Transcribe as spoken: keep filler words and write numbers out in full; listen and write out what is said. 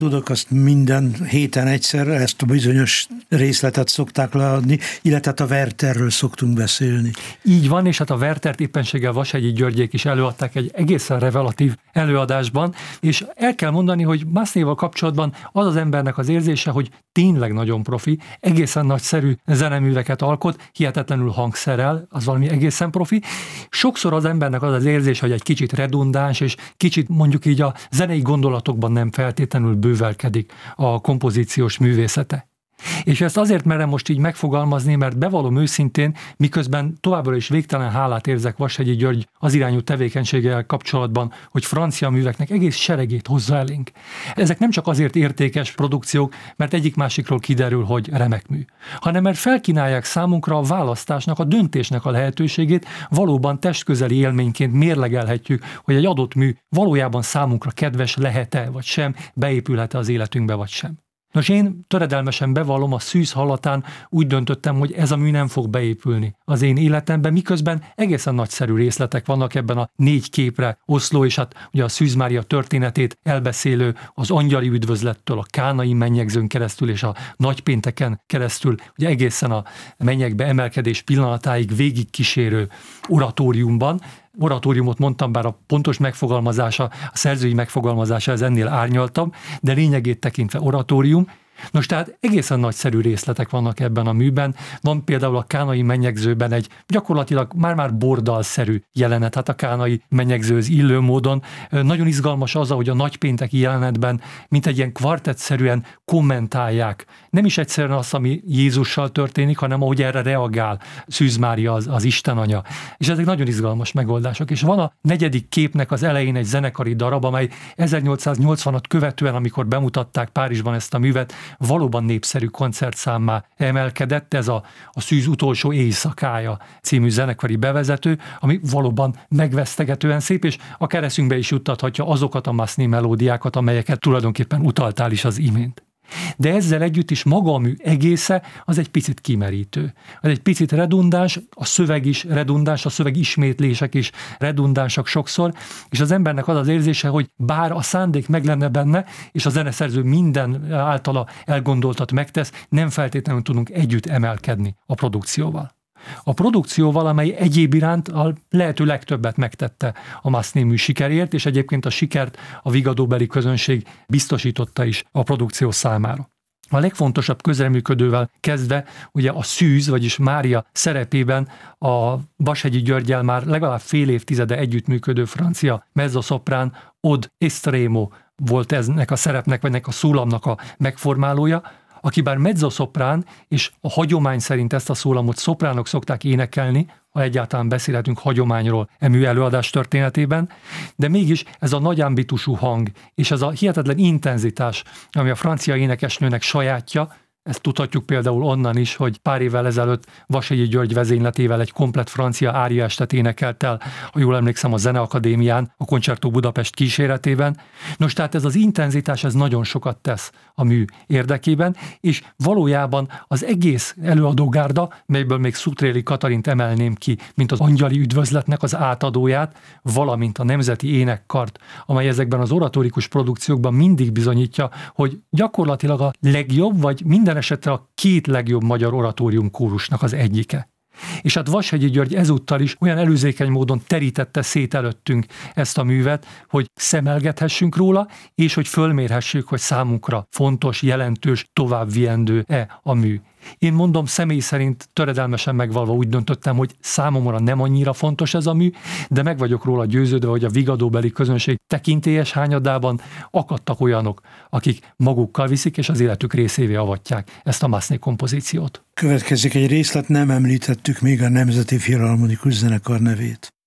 Tudok, azt minden héten egyszer ezt a bizonyos részletet szokták leadni, illetve a Wertherről szoktunk beszélni. Így van, és hát a Werthert éppenséggel Vashegyi Györgyék is előadták egy egészen revelatív előadásban, és el kell mondani, hogy Massenéval kapcsolatban az az embernek az érzése, hogy tényleg nagyon profi, egészen nagyszerű zeneműveket alkot, hihetetlenül hangszerrel, az valami egészen profi. Sokszor az embernek az az érzése, hogy egy kicsit redundáns, és kicsit mondjuk így a zenei gondolatokban nem feltétlenül bővelkedik a kompozíciós művészete. És ezt azért merem most így megfogalmazni, mert bevallom őszintén, miközben továbbra is végtelen hálát érzek Vashegyi György az irányú tevékenységgel kapcsolatban, hogy francia műveknek egész seregét hozza elénk. Ezek nem csak azért értékes produkciók, mert egyik másikról kiderül, hogy remek mű, hanem mert felkínálják számunkra a választásnak, a döntésnek a lehetőségét, valóban testközeli élményként mérlegelhetjük, hogy egy adott mű valójában számunkra kedves lehet-e, vagy sem, beépülhet-e az életünkbe, vagy sem. Nos, én töredelmesen bevallom, a szűz hallatán úgy döntöttem, hogy ez a mű nem fog beépülni az én életemben, miközben egészen nagyszerű részletek vannak ebben a négy képre oszló, és hát ugye a Szűz Mária történetét elbeszélő, az angyali üdvözlettől, a kánai mennyegzőn keresztül és a nagypénteken keresztül, ugye egészen a mennyekbe emelkedés pillanatáig végig kísérő oratóriumban. Oratóriumot mondtam, bár a pontos megfogalmazása, a szerzői megfogalmazása ez ennél árnyaltabb, de lényegét tekintve oratórium. Nos, tehát egészen nagyszerű részletek vannak ebben a műben. Van például a kánai mennyegzőben egy gyakorlatilag már-már bordalszerű jelenet, hát a kánai mennyegzőhöz illő módon. Nagyon izgalmas az, ahogy a nagypénteki jelenetben, mint egy ilyen kvartettszerűen kommentálják. Nem is egyszerűen az, ami Jézussal történik, hanem ahogy erre reagál Szűz Mária, az, az Istenanya. És ezek nagyon izgalmas megoldások. És van a negyedik képnek az elején egy zenekari darab, amely ezernyolcszáznyolcvanat követően, amikor bemutatták Párizsban ezt a művet, valóban népszerű koncertszámmá emelkedett, ez a, a Szűz utolsó éjszakája című zenekari bevezető, ami valóban megvesztegetően szép, és a keresztünkbe is juttathatja azokat a Massenet melódiákat, amelyeket tulajdonképpen utaltál is az imént. De ezzel együtt is maga a mű egésze az egy picit kimerítő. Az egy picit redundáns, a szöveg is redundáns, a szöveg ismétlések is redundánsak sokszor, és az embernek az az érzése, hogy bár a szándék meg lenne benne, és a zeneszerző minden általa elgondoltat megtesz, nem feltétlenül tudunk együtt emelkedni a produkcióval. A produkcióval, amely egyéb iránt a lehető legtöbbet megtette a Massenet mű sikerért, és egyébként a sikert a vigadóbeli közönség biztosította is a produkció számára. A legfontosabb közreműködővel kezdve ugye a Szűz, vagyis Mária szerepében a Vashegyi Györggyel már legalább fél évtizede együttműködő francia mezzoszoprán Aude Estremo volt ennek a szerepnek, vagy ennek a szólamnak a megformálója, aki bár mezzoszoprán, és a hagyomány szerint ezt a szólamot szopránok szokták énekelni, ha egyáltalán beszélhetünk hagyományról e mű előadás történetében, de mégis ez a nagy ambitusú hang, és ez a hihetetlen intenzitás, ami a francia énekesnőnek sajátja, ezt tudhatjuk például onnan is, hogy pár évvel ezelőtt Vashegyi György vezényletével egy komplett francia áriaestet énekelt el, ha jól emlékszem, a Zeneakadémián, a Concerto Budapest kíséretében. Nos, tehát ez az intenzitás, ez nagyon sokat tesz a mű érdekében, és valójában az egész előadógárda, melyből még Szutréli Katalint emelném ki, mint az angyali üdvözletnek az átadóját, valamint a Nemzeti Énekkart, amely ezekben az oratórikus produkciókban mindig bizonyítja, hogy gyakorlatilag a legjobb, vagy minden esetre a két legjobb magyar oratórium kórusnak az egyike. És hát Vashegyi György ezúttal is olyan előzékeny módon terítette szét előttünk ezt a művet, hogy szemelgethessünk róla, és hogy fölmérhessük, hogy számunkra fontos, jelentős, továbbviendő-e a mű. Én mondom, személy szerint töredelmesen megvalva úgy döntöttem, hogy számomra nem annyira fontos ez a mű, de meg vagyok róla győződve, hogy a vigadóbeli közönség tekintélyes hányadában akadtak olyanok, akik magukkal viszik, és az életük részévé avatják ezt a Massenet kompozíciót. Következik egy részlet, nem említettük még a Nemzeti Filharmonikus Zenekar nevét.